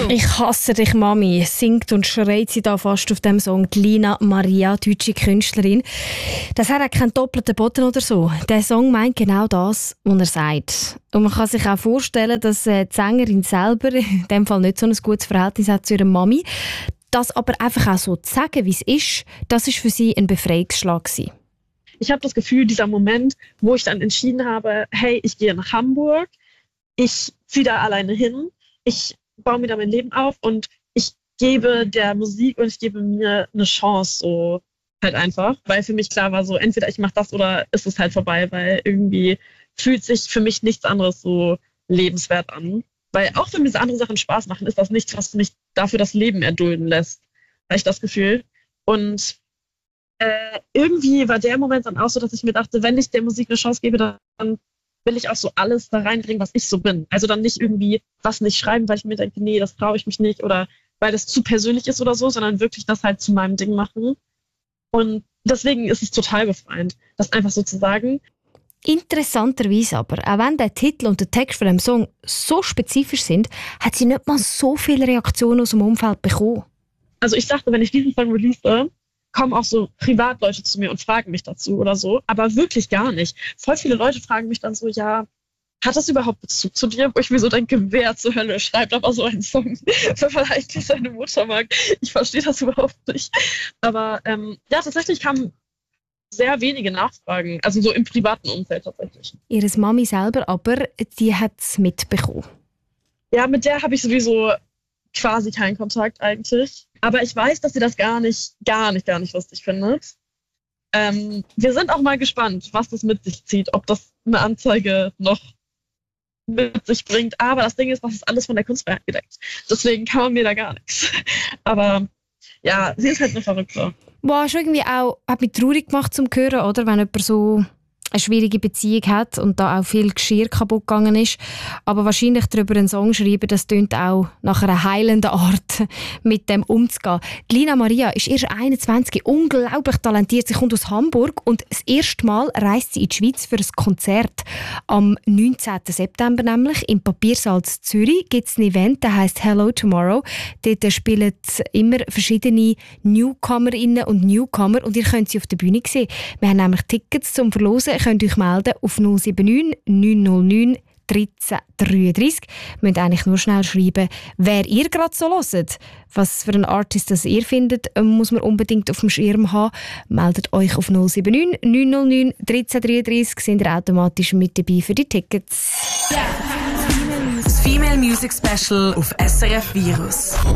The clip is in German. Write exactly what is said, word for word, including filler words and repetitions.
Ich hasse dich, Mami, singt und schreit sie da fast auf dem Song. Die Lina Maria, deutsche Künstlerin. Das hat auch keinen doppelten Boden oder so. Der Song meint genau das, was er sagt. Und man kann sich auch vorstellen, dass die Sängerin selber in dem Fall nicht so ein gutes Verhältnis hat zu ihrer Mami. Das aber einfach auch so zu sagen, wie es ist, das war für sie ein Befreiungsschlag gewesen. Ich habe das Gefühl, dieser Moment, wo ich dann entschieden habe, hey, ich gehe nach Hamburg, ich ziehe da alleine hin, ich baue mir da mein Leben auf und ich gebe der Musik und ich gebe mir eine Chance, so halt einfach. Weil für mich klar war so, entweder ich mache das oder ist es halt vorbei, weil irgendwie fühlt sich für mich nichts anderes so lebenswert an. Weil auch wenn mir diese anderen Sachen Spaß machen, ist das nichts, was mich dafür das Leben erdulden lässt. Habe ich das Gefühl. Und äh, irgendwie war der Moment dann auch so, dass ich mir dachte, wenn ich der Musik eine Chance gebe, dann will ich auch so alles da reinbringen, was ich so bin. Also dann nicht irgendwie was nicht schreiben, weil ich mir denke, nee, das traue ich mich nicht oder weil das zu persönlich ist oder so, sondern wirklich das halt zu meinem Ding machen. Und deswegen ist es total befreiend, das einfach so zu sagen. Interessanterweise aber, auch wenn der Titel und der Text von dem Song so spezifisch sind, hat sie nicht mal so viele Reaktionen aus dem Umfeld bekommen. Also ich dachte, wenn ich diesen Song release, kommen auch so Privatleute zu mir und fragen mich dazu oder so, aber wirklich gar nicht. Voll viele Leute fragen mich dann so, ja, hat das überhaupt Bezug zu dir? Wo ich mir so denke, wer zur Hölle schreibt aber so einen Song, wenn man eigentlich seine Mutter mag? Ich verstehe das überhaupt nicht. Aber ähm, ja, tatsächlich kamen sehr wenige Nachfragen, also so im privaten Umfeld tatsächlich. Ihre Mami selber aber, die hat es mitbekommen. Ja, mit der habe ich sowieso quasi keinen Kontakt eigentlich. Aber ich weiß, dass sie das gar nicht, gar nicht, gar nicht lustig findet. Ähm, wir sind auch mal gespannt, was das mit sich zieht, ob das eine Anzeige noch mit sich bringt. Aber das Ding ist, das ist alles von der Kunstfreiheit gedeckt. Deswegen kann man mir da gar nichts. Aber ja, sie ist halt eine Verrückte. Boah, schon irgendwie auch, hat mich traurig gemacht zum Hören, oder? Wenn jemand so eine schwierige Beziehung hat und da auch viel Geschirr kaputt gegangen ist. Aber wahrscheinlich darüber einen Song schreiben, das tönt auch nach einer heilenden Art, mit dem umzugehen. Die Lina Maria ist erst einundzwanzig, unglaublich talentiert. Sie kommt aus Hamburg und das erste Mal reist sie in die Schweiz für ein Konzert. Am neunzehnten September nämlich im Papiersaal Zürich gibt es ein Event, das heisst Hello Tomorrow. Dort spielen immer verschiedene Newcomerinnen und Newcomer und ihr könnt sie auf der Bühne sehen. Wir haben nämlich Tickets zum Verlosen. Ihr könnt euch melden auf null sieben neun neun null neun eins drei drei drei. Ihr müsst eigentlich nur schnell schreiben, wer ihr gerade so hört. Was für ein Artist das ihr findet, muss man unbedingt auf dem Schirm haben. Meldet euch auf null sieben neun neun null neun eins drei drei drei. Sind ihr automatisch mit dabei für die Tickets. Das Female Music Special auf S R F Virus.